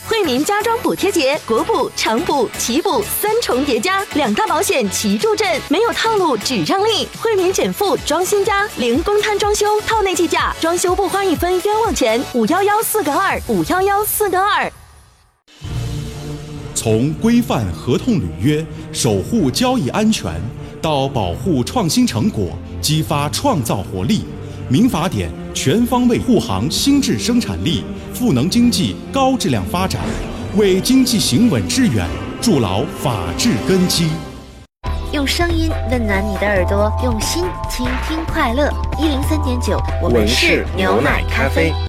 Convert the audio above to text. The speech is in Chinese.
惠民家装补贴节，国补、长补、奇补3重叠加，2大保险齐助阵，没有套路只让利。惠民减负装新家，零公摊装修，套内计价，装修不花1分冤枉钱。511-4个2，511-4个2。 从规范合同履约、守护交易安全，到保护创新成果、激发创造活力，民法典全方位护航新质生产力，赋能经济高质量发展，为经济行稳致远筑牢法治根基。 用声音温暖你的耳朵，用心倾听快乐。103.9，我们是牛奶咖啡。